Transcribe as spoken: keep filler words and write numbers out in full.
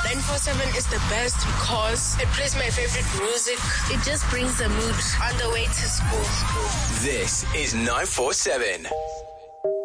nine four seven is the best because it plays my favorite music. It just brings the mood on the way to school. This is nine four seven.